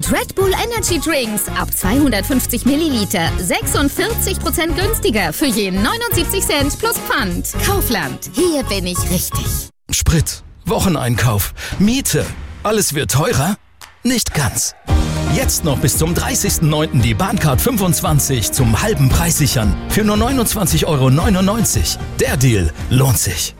mit Red Bull Energy Drinks ab 250 Milliliter 46% günstiger für je 79 Cent plus Pfand. Kaufland, hier bin ich richtig. Sprit, Wocheneinkauf, Miete, alles wird teurer? Nicht ganz. Jetzt noch bis zum 30.09. die Bahncard 25 zum halben Preis sichern. Für nur 29,99 €. Der Deal lohnt sich.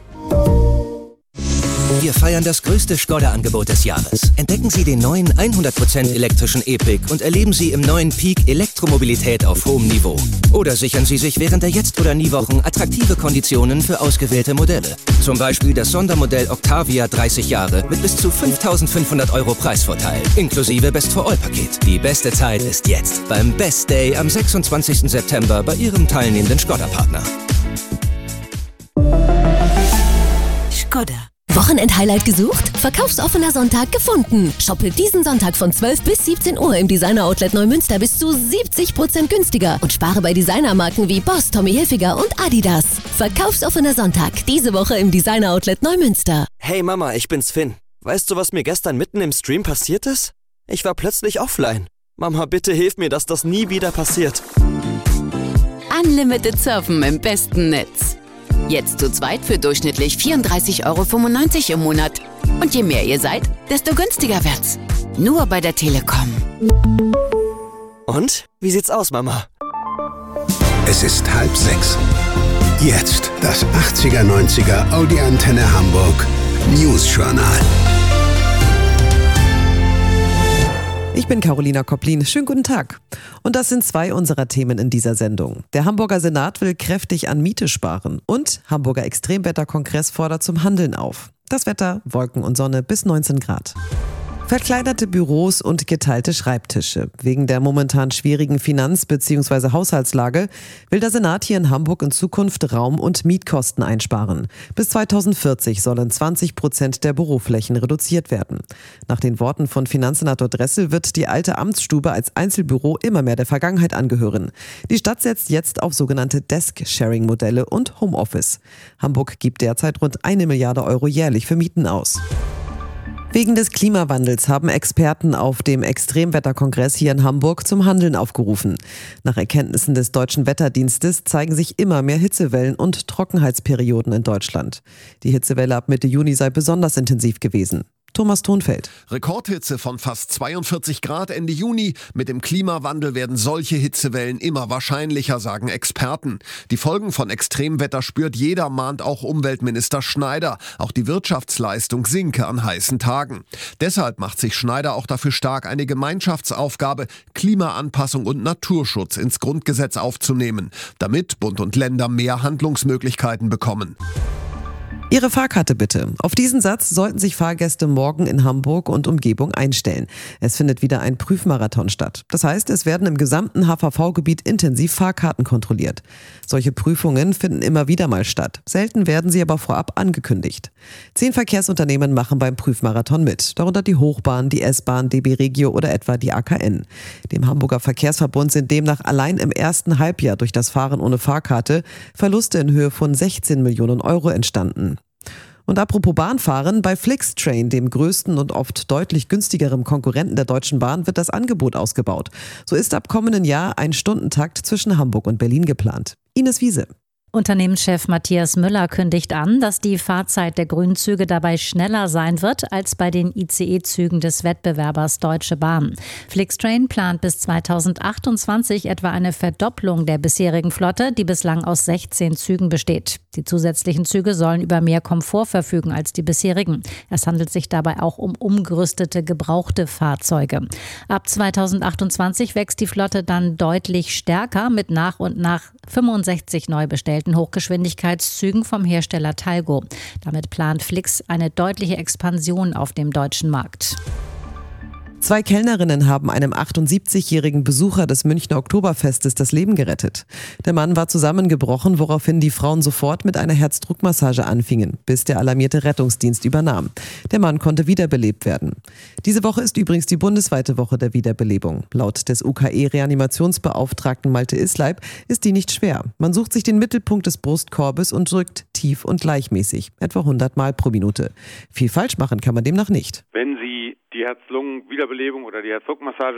Wir feiern das größte Skoda-Angebot des Jahres. Entdecken Sie den neuen 100% elektrischen E-Pick und erleben Sie im neuen Peak Elektromobilität auf hohem Niveau. Oder sichern Sie sich während der Jetzt- oder Nie-Wochen attraktive Konditionen für ausgewählte Modelle. Zum Beispiel das Sondermodell Octavia 30 Jahre mit bis zu 5.500 € Preisvorteil, inklusive Best-for-All-Paket. Die beste Zeit ist jetzt, beim Best Day am 26. September bei Ihrem teilnehmenden Skoda-Partner. Skoda. Wochenend-Highlight gesucht? Verkaufsoffener Sonntag gefunden. Shoppe diesen Sonntag von 12 bis 17 Uhr im Designer-Outlet Neumünster bis zu 70% günstiger und spare bei Designermarken wie Boss, Tommy Hilfiger und Adidas. Verkaufsoffener Sonntag, diese Woche im Designer-Outlet Neumünster. Hey Mama, ich bin's Finn. Weißt du, was mir gestern mitten im Stream passiert ist? Ich war plötzlich offline. Mama, bitte hilf mir, dass das nie wieder passiert. Unlimited Surfen im besten Netz. Jetzt zu zweit für durchschnittlich 34,95 € im Monat. Und je mehr ihr seid, desto günstiger wird's. Nur bei der Telekom. Und? Wie sieht's aus, Mama? Es ist 5:30. Jetzt das 80er-90er Audi Antenne Hamburg News Journal. Ich bin Carolina Kopplin. Schönen guten Tag. Und das sind zwei unserer Themen in dieser Sendung. Der Hamburger Senat will kräftig an Miete sparen und Hamburger Extremwetterkongress fordert zum Handeln auf. Das Wetter, Wolken und Sonne bis 19 Grad. Verkleinerte Büros und geteilte Schreibtische. Wegen der momentan schwierigen Finanz- bzw. Haushaltslage will der Senat hier in Hamburg in Zukunft Raum- und Mietkosten einsparen. Bis 2040 sollen 20% der Büroflächen reduziert werden. Nach den Worten von Finanzsenator Dressel wird die alte Amtsstube als Einzelbüro immer mehr der Vergangenheit angehören. Die Stadt setzt jetzt auf sogenannte Desk-Sharing-Modelle und Homeoffice. Hamburg gibt derzeit rund 1 Milliarde € jährlich für Mieten aus. Wegen des Klimawandels haben Experten auf dem Extremwetterkongress hier in Hamburg zum Handeln aufgerufen. Nach Erkenntnissen des Deutschen Wetterdienstes zeigen sich immer mehr Hitzewellen und Trockenheitsperioden in Deutschland. Die Hitzewelle ab Mitte Juni sei besonders intensiv gewesen. Thomas Thonfeld. Rekordhitze von fast 42 Grad Ende Juni. Mit dem Klimawandel werden solche Hitzewellen immer wahrscheinlicher, sagen Experten. Die Folgen von Extremwetter spürt jeder, mahnt auch Umweltminister Schneider. Auch die Wirtschaftsleistung sinke an heißen Tagen. Deshalb macht sich Schneider auch dafür stark, eine Gemeinschaftsaufgabe, Klimaanpassung und Naturschutz ins Grundgesetz aufzunehmen, damit Bund und Länder mehr Handlungsmöglichkeiten bekommen. Ihre Fahrkarte bitte. Auf diesen Satz sollten sich Fahrgäste morgen in Hamburg und Umgebung einstellen. Es findet wieder ein Prüfmarathon statt. Das heißt, es werden im gesamten HVV-Gebiet intensiv Fahrkarten kontrolliert. Solche Prüfungen finden immer wieder mal statt. Selten werden sie aber vorab angekündigt. 10 Verkehrsunternehmen machen beim Prüfmarathon mit. Darunter die Hochbahn, die S-Bahn, DB Regio oder etwa die AKN. Dem Hamburger Verkehrsverbund sind demnach allein im ersten Halbjahr durch das Fahren ohne Fahrkarte Verluste in Höhe von 16 Millionen € entstanden. Und apropos Bahnfahren, bei Flixtrain, dem größten und oft deutlich günstigeren Konkurrenten der Deutschen Bahn, wird das Angebot ausgebaut. So ist ab kommenden Jahr ein Stundentakt zwischen Hamburg und Berlin geplant. Ines Wiese. Unternehmenschef Matthias Müller kündigt an, dass die Fahrzeit der Grünzüge dabei schneller sein wird als bei den ICE-Zügen des Wettbewerbers Deutsche Bahn. Flixtrain plant bis 2028 etwa eine Verdopplung der bisherigen Flotte, die bislang aus 16 Zügen besteht. Die zusätzlichen Züge sollen über mehr Komfort verfügen als die bisherigen. Es handelt sich dabei auch um umgerüstete, gebrauchte Fahrzeuge. Ab 2028 wächst die Flotte dann deutlich stärker mit nach und nach 65 neu bestellten Hochgeschwindigkeitszügen vom Hersteller Talgo. Damit plant Flix eine deutliche Expansion auf dem deutschen Markt. 2 Kellnerinnen haben einem 78-jährigen Besucher des Münchner Oktoberfestes das Leben gerettet. Der Mann war zusammengebrochen, woraufhin die Frauen sofort mit einer Herzdruckmassage anfingen, bis der alarmierte Rettungsdienst übernahm. Der Mann konnte wiederbelebt werden. Diese Woche ist übrigens die bundesweite Woche der Wiederbelebung. Laut des UKE-Reanimationsbeauftragten Malte Isleib ist die nicht schwer. Man sucht sich den Mittelpunkt des Brustkorbes und drückt tief und gleichmäßig, etwa 100 Mal pro Minute. Viel falsch machen kann man demnach nicht. Wenn Sie die Herz-Lungen-Wiederbelebung oder die Herzdruckmassage